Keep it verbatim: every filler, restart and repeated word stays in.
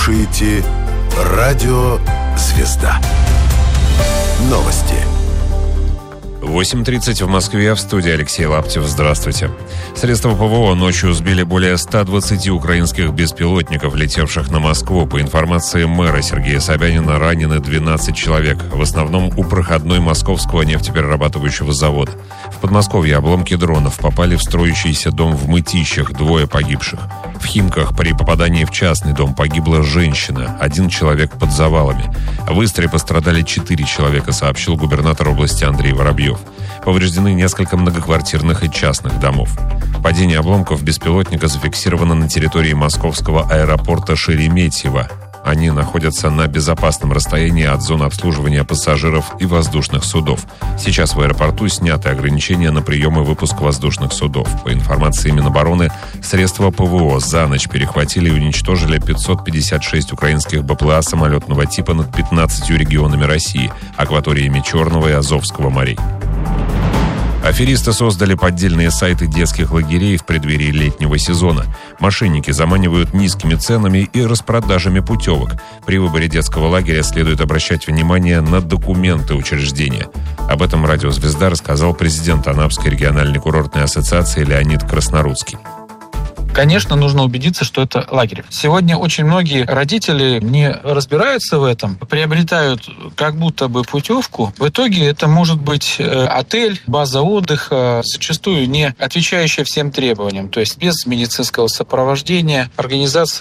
слушаете Радио «Звезда». Новости. восемь тридцать в Москве, в студии Алексей Лаптев. Здравствуйте. Средства ПВО ночью сбили более ста двадцати украинских беспилотников, летевших на Москву. По информации мэра Сергея Собянина, ранены двенадцать человек, в основном у проходной московского нефтеперерабатывающего завода. В Подмосковье обломки дронов попали в строящийся дом в Мытищах, двое погибших. В Химках при попадании в частный дом погибла женщина, один человек под завалами. В Истре пострадали четыре человека, сообщил губернатор области Андрей Воробьев. Повреждены несколько многоквартирных и частных домов. Падение обломков беспилотника зафиксировано на территории московского аэропорта Шереметьево. Они находятся на безопасном расстоянии от зоны обслуживания пассажиров и воздушных судов. Сейчас в аэропорту сняты ограничения на прием и выпуск воздушных судов. По информации Минобороны, средства ПВО за ночь перехватили и уничтожили пятьсот пятьдесят шесть украинских БПЛА самолетного типа над пятнадцатью регионами России, акваториями Черного и Азовского морей. Аферисты создали поддельные сайты детских лагерей в преддверии летнего сезона. Мошенники заманивают низкими ценами и распродажами путевок. При выборе детского лагеря следует обращать внимание на документы учреждения. Об этом «Радио Звезда» рассказал президент Анапской региональной курортной ассоциации Леонид Краснорудский. Конечно, нужно убедиться, что это лагерь. Сегодня очень многие родители не разбираются в этом, приобретают как будто бы путевку. В итоге это может быть отель, база отдыха, зачастую не отвечающая всем требованиям, то есть без медицинского сопровождения, организация